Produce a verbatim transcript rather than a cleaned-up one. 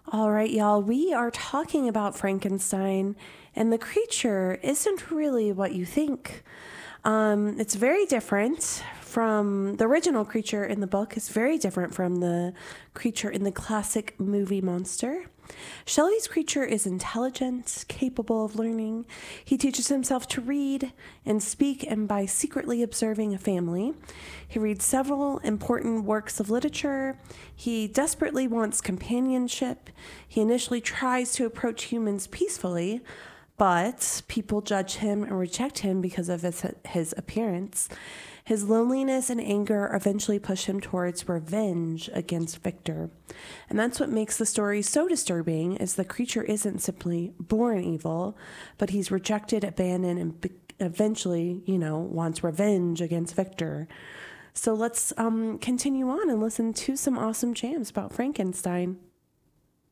All right, y'all, we are talking about Frankenstein, and the creature isn't really what you think. Um, it's very different from the original creature in the book. It's very different from the creature in the classic movie Monster. Shelley's creature is intelligent, capable of learning. He teaches himself to read and speak, and by secretly observing a family. He reads several important works of literature. He desperately wants companionship. He initially tries to approach humans peacefully, but people judge him and reject him because of his, his appearance. His loneliness and anger eventually push him towards revenge against Victor. And that's what makes the story so disturbing, is the creature isn't simply born evil, but he's rejected, abandoned, and be- eventually, you know, wants revenge against Victor. So let's um, continue on and listen to some awesome jams about Frankenstein.